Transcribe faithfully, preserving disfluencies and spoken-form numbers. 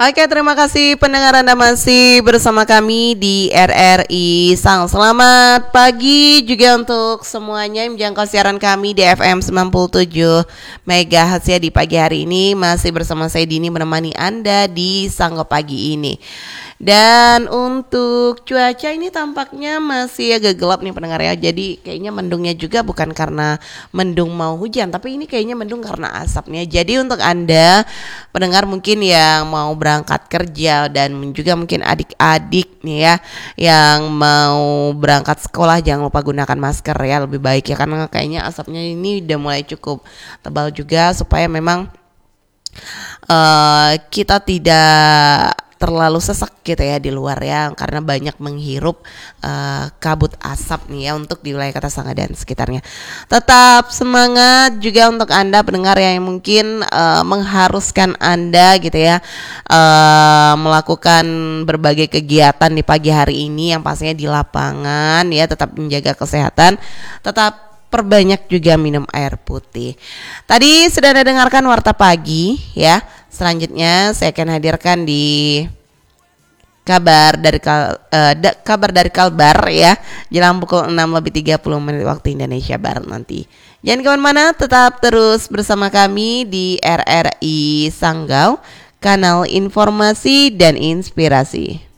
Oke, terima kasih pendengar Anda masih bersama kami di R R I Sang. Selamat pagi juga untuk semuanya yang menjangkau siaran kami di F M sembilan puluh tujuh megahertz ya di pagi hari ini. Masih bersama saya Dini menemani Anda di Sanggo Pagi ini. Dan untuk cuaca ini tampaknya masih agak gelap nih pendengar ya. Jadi kayaknya mendungnya juga bukan karena mendung mau hujan, tapi ini kayaknya mendung karena asapnya. Jadi untuk Anda pendengar mungkin yang mau berangkat kerja dan juga mungkin adik-adik nih ya yang mau berangkat sekolah, jangan lupa gunakan masker ya, lebih baik ya, karena kayaknya asapnya ini udah mulai cukup tebal juga, supaya memang uh, kita tidak terlalu sesak gitu ya di luar ya, karena banyak menghirup uh, kabut asap nih ya untuk di wilayah Kota Sangga dan sekitarnya. Tetap semangat juga untuk Anda pendengar yang mungkin uh, mengharuskan Anda gitu ya uh, melakukan berbagai kegiatan di pagi hari ini yang pastinya di lapangan ya, tetap menjaga kesehatan, tetap perbanyak juga minum air putih. Tadi sudah Anda dengarkan Warta Pagi ya. Selanjutnya saya akan hadirkan di kabar dari kal, uh, da, kabar dari Kalbar ya, jelang pukul enam lebih tiga puluh menit waktu Indonesia Barat nanti. Jangan kemana-mana, tetap terus bersama kami di R R I Sanggau, kanal informasi dan inspirasi.